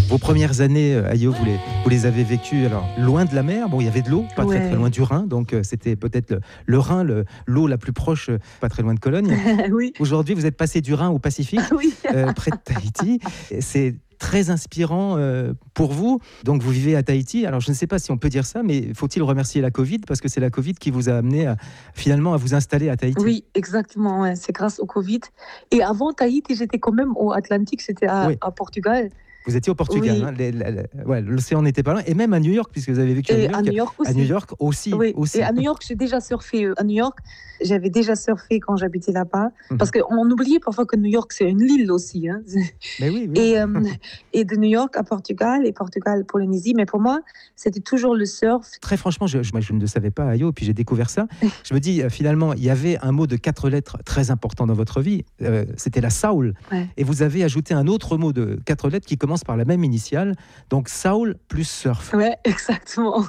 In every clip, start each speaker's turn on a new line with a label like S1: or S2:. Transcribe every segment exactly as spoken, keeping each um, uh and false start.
S1: Vos premières années à Ayo, vous les, vous les avez vécues alors, loin de la mer. Bon, il y avait de l'eau, pas ouais. très, très loin du Rhin. Donc, euh, c'était peut-être le, le Rhin, le, l'eau la plus proche, euh, pas très loin de Cologne.
S2: Oui.
S1: Aujourd'hui, vous êtes passé du Rhin au Pacifique,
S2: oui.
S1: euh, près de Tahiti. C'est très inspirant euh, pour vous. Donc, vous vivez à Tahiti. Alors, je ne sais pas si on peut dire ça, mais faut-il remercier la Covid? Parce que c'est la Covid qui vous a amené à, finalement à vous installer à Tahiti.
S2: Oui, exactement. Ouais. C'est grâce au Covid. Et avant Tahiti, j'étais quand même au Atlantique. J'étais à, oui. à Portugal.
S1: Vous étiez au Portugal, oui. hein, les, les, les, ouais, l'océan n'était pas loin, et même à New York, puisque vous avez vécu à New York.
S2: À New York aussi.
S1: À New York aussi.
S2: Oui.
S1: aussi.
S2: Et à New York, j'ai déjà surfé. À New York, j'avais déjà surfé quand j'habitais là-bas. Mm-hmm. Parce qu'on oubliait parfois que New York, c'est une île aussi. Hein.
S1: Mais oui, oui.
S2: Et, euh, et de New York à Portugal, et Portugal, Polynésie. Mais pour moi, c'était toujours le surf.
S1: Très franchement, je, je, je ne le savais pas, Ayo, puis j'ai découvert ça. Je me dis, euh, finalement, il y avait un mot de quatre lettres très important dans votre vie. Euh, c'était la soul.
S2: Ouais.
S1: Et vous avez ajouté un autre mot de quatre lettres qui commence par la même initiale. Donc soul plus surf.
S2: Ouais, exactement.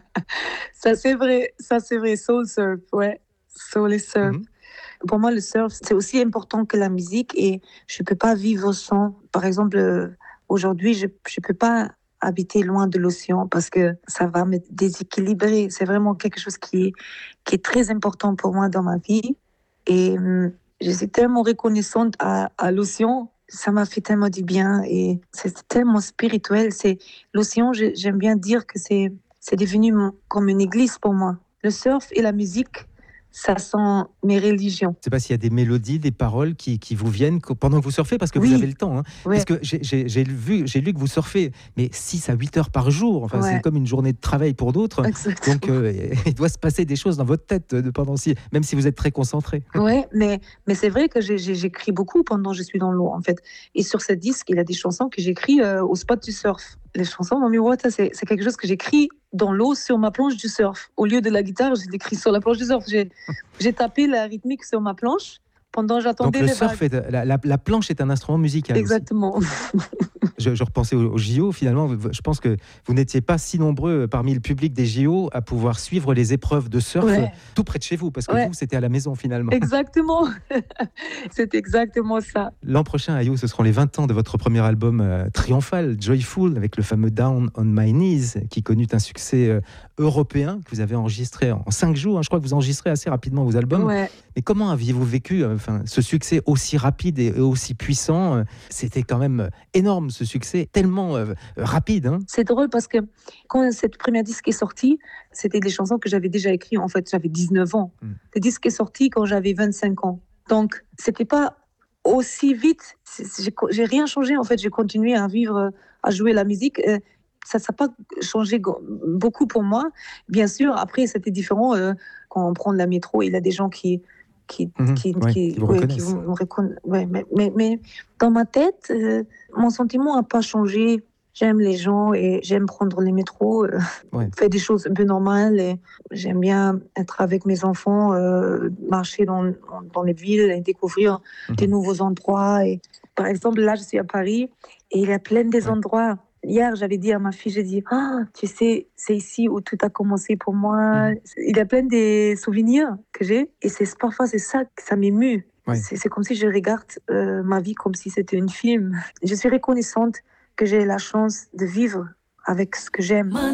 S2: Ça c'est vrai, ça c'est vrai. Soul surf, ouais. Soul et surf. Mm-hmm. Pour moi, le surf c'est aussi important que la musique et je peux pas vivre sans. Par exemple, aujourd'hui, je je peux pas habiter loin de l'océan parce que ça va me déséquilibrer. C'est vraiment quelque chose qui est qui est très important pour moi dans ma vie et hum, je suis tellement reconnaissante à, à l'océan. Ça m'a fait tellement du bien et c'est tellement spirituel. C'est l'océan. J'aime bien dire que c'est c'est devenu mon, comme une église pour moi. Le surf et la musique, ça sont mes religions.
S1: Je ne sais pas s'il y a des mélodies, des paroles qui, qui vous viennent pendant que vous surfez, parce que oui. vous avez le temps. Hein.
S2: Ouais.
S1: Parce que j'ai, j'ai, j'ai, vu, j'ai lu que vous surfez, mais six à huit heures par jour. Enfin, ouais. C'est comme une journée de travail pour d'autres.
S2: Exactement.
S1: Donc, euh, il doit se passer des choses dans votre tête, pendant si, même si vous êtes très concentré.
S2: Oui, mais, mais c'est vrai que j'ai, j'ai, j'écris beaucoup pendant que je suis dans l'eau, en fait. Et sur ce disque, il y a des chansons que j'écris euh, au spot du surf. Les chansons Mami Wata, c'est, c'est quelque chose que j'écris dans l'eau sur ma planche du surf. Au lieu de la guitare, j'ai écrit sur la planche du surf. J'ai, j'ai tapé la rythmique sur ma planche pendant que j'attendais
S1: Donc,
S2: les
S1: le surf
S2: vagues.
S1: Est, la, la, la planche est un instrument musical.
S2: Exactement.
S1: je, je repensais aux, aux J O, finalement, je pense que vous n'étiez pas si nombreux parmi le public des J O à pouvoir suivre les épreuves de surf ouais. tout près de chez vous, parce que ouais. vous, c'était à la maison finalement.
S2: Exactement. C'est exactement ça.
S1: L'an prochain, Ayo, ce seront les vingt ans de votre premier album euh, triomphal, Joyful, avec le fameux Down on My Knees, qui connut un succès euh, européen, que vous avez enregistré en cinq jours. Hein. Je crois que vous enregistrez assez rapidement vos albums.
S2: Ouais.
S1: Mais comment aviez-vous vécu euh, enfin, ce succès aussi rapide et aussi puissant? euh, C'était quand même énorme, ce succès, tellement euh, rapide. Hein.
S2: C'est drôle parce que quand cette première disque est sortie, c'était des chansons que j'avais déjà écrites. En fait, j'avais dix-neuf ans. Mm. Le disque est sorti quand j'avais vingt-cinq ans. Donc, c'était pas aussi vite. J'ai, j'ai rien changé. En fait, j'ai continué à vivre, à jouer la musique. Ça n'a pas changé beaucoup pour moi. Bien sûr, après, c'était différent. Euh, quand on prend la métro, il y a des gens qui... qui,
S1: mmh,
S2: qui,
S1: ouais,
S2: qui,
S1: qui vous
S2: ouais,
S1: reconnaissent.
S2: Qui vous reconna... ouais, mais, mais, mais dans ma tête, euh, mon sentiment n'a pas changé. J'aime les gens et j'aime prendre les métros, euh, ouais. faire des choses un peu normales. Et j'aime bien être avec mes enfants, euh, marcher dans, dans les villes et découvrir mmh. des nouveaux endroits. Et, par exemple, là, je suis à Paris et il y a plein des ouais. endroits. Hier, j'avais dit à ma fille, j'ai dit, ah, tu sais, c'est ici où tout a commencé pour moi. Mmh. Il y a plein des souvenirs que j'ai et c'est, parfois, c'est ça que ça m'émue. Ouais. C'est, c'est comme si je regarde euh, ma vie comme si c'était un film. Je suis reconnaissante que j'ai la chance de vivre avec ce que j'aime.